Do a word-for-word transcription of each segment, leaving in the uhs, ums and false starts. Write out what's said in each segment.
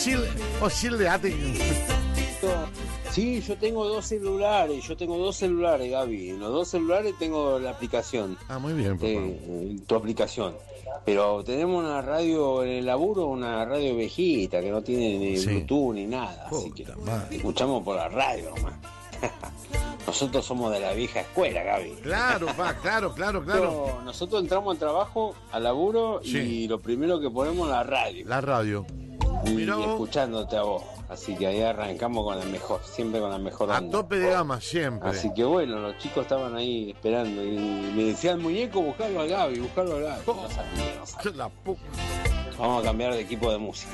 Chile, o Chile, Sí, yo tengo dos celulares, yo tengo dos celulares, Gaby. En los dos celulares tengo la aplicación. Ah, muy bien, papá. Eh, tu aplicación. Pero tenemos una radio en el laburo, una radio viejita que no tiene ni Sí. Bluetooth ni nada. Puta así que madre. escuchamos por la radio nomás. Nosotros somos de la vieja escuela, Gaby. Claro, pa, claro, claro, claro. Pero nosotros entramos al trabajo, al laburo, Sí. y lo primero que ponemos es la radio. La radio. Y Mirá vos. escuchándote a vos. Así que ahí arrancamos con la mejor, siempre con la mejor A onda. tope de gama, siempre. Así que bueno, los chicos estaban ahí esperando y me decían, muñeco, buscarlo al Gaby, buscarlo al Gaby. No sabía, no sabía. La pu- Vamos a cambiar de equipo de música.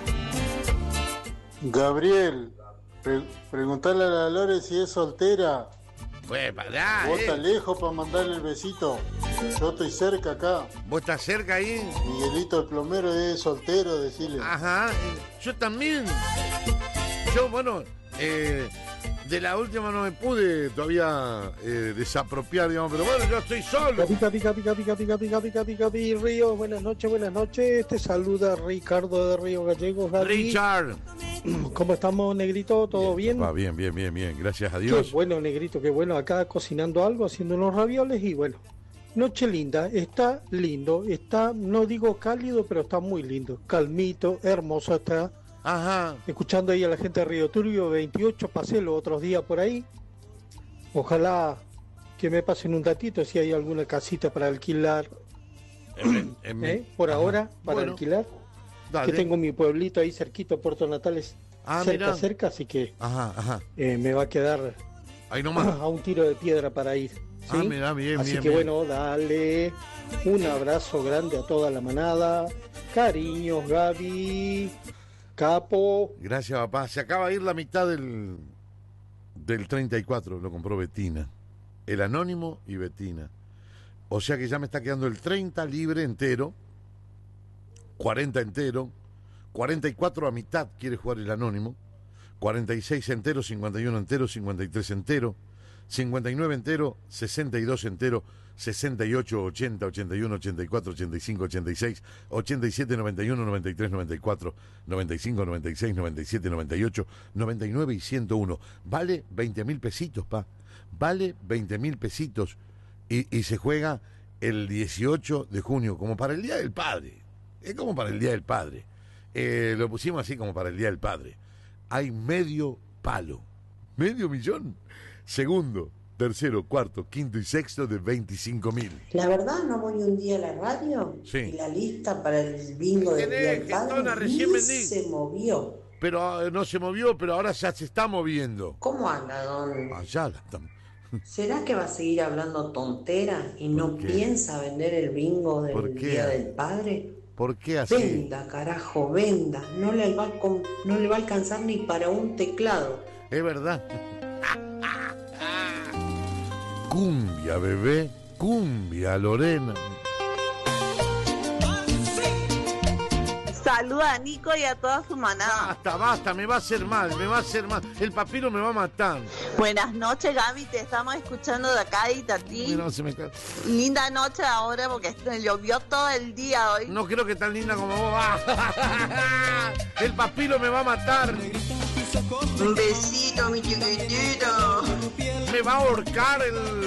Gabriel, pre- preguntale a la Lore si es soltera. Pues pará, Vos estás eh. lejos para mandarle el besito. Yo estoy cerca acá. ¿Vos estás cerca ahí? Miguelito el plomero es soltero, decirle. Ajá. eh, Yo también. Yo, bueno, eh, de la última no me pude todavía eh, desapropiar, digamos, pero bueno, yo estoy solo. Pica, pica, pica, pica, pica, pica, pica, pica, pica, Río, buenas noches, buenas noches. Te saluda Ricardo de Río Gallegos. Gaby. Richard. ¿Cómo estamos, Negrito? ¿Todo bien? Va bien, bien, bien, bien. Gracias a Qué Dios. bueno, Negrito, qué bueno. Acá cocinando algo, haciendo unos ravioles y bueno. Noche linda, está lindo, está, no digo cálido, pero está muy lindo. Calmito, hermoso está. Ajá. Escuchando ahí a la gente de Río Turbio veintiocho, pasé los otros días por ahí. Ojalá que me pasen un datito si hay alguna casita para alquilar, En- en- ¿eh? Por Ajá. ahora, para Bueno, alquilar. dale. Que tengo mi pueblito ahí cerquito, Puerto Natales, Ah, cerca, mirá. cerca, así que Ajá, ajá. eh, me va a quedar Ahí nomás. a un tiro de piedra para ir. ¿sí? Ah, mirá, bien, así bien, que bien. bueno, dale un abrazo grande a toda la manada. Cariños, Gaby, Capo. Gracias, papá. Se acaba de ir la mitad del, del treinta y cuatro. Lo compró Betina. El Anónimo y Betina. O sea que ya me está quedando el treinta libre entero. cuarenta entero. cuarenta y cuatro a mitad quiere jugar el Anónimo. cuarenta y seis entero, cincuenta y uno entero, cincuenta y tres entero. cincuenta y nueve entero, sesenta y dos entero, sesenta y ocho, ochenta, ochenta y uno, ochenta y cuatro, ochenta y cinco, ochenta y seis, ochenta y siete, noventa y uno, noventa y tres, noventa y cuatro, noventa y cinco, noventa y seis, noventa y siete, noventa y ocho, noventa y nueve y ciento uno. Vale veinte mil pesitos, pa. Vale veinte mil pesitos. Y, y se juega el dieciocho de junio, como para el Día del Padre. Es como para el Día del Padre. Eh, lo pusimos así como para el Día del Padre. Hay medio palo. Medio millón. Segundo, tercero, cuarto, quinto y sexto de veinticinco mil. La verdad, no voy un día a la radio Sí. y la lista para el bingo del Tenés, Día del Gestona, Padre recién ni vendí. se movió. Pero eh, no se movió, pero ahora ya se está moviendo. ¿Cómo anda, don? Allá la están. ¿Será que va a seguir hablando tontera y no qué? piensa vender el bingo ¿Por del qué? Día del Padre? ¿Por qué así? Venda, carajo, venda. No le va a, com- no le va a alcanzar ni para un teclado. Es verdad. Cumbia, bebé. Cumbia, Lorena. Saluda a Nico y a toda su manada. Basta, basta, me va a hacer mal, me va a hacer mal. El papiro me va a matar. Buenas noches, Gaby, te estamos escuchando de acá de Itatí. Mira, se me cae. Linda noche ahora porque llovió todo el día hoy. No creo que tan linda como vos. Ah, el papiro me va a matar. Un besito, mi chiquitito. Me va a ahorcar el...